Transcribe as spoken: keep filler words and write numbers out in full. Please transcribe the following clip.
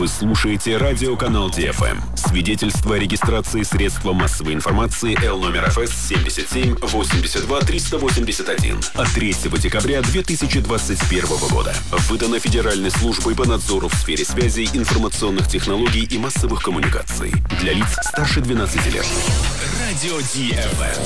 Вы слушаете радиоканал Ди Эф Эм. Свидетельство о регистрации средства массовой информации Л номер Эф Эс семьдесят семь восемьдесят два триста восемьдесят один от третьего декабря две тысячи двадцать первого года. Выдано Федеральной службой по надзору в сфере связи, информационных технологий и массовых коммуникаций. Для лиц старше двенадцати лет. Радио Ди Эф Эм.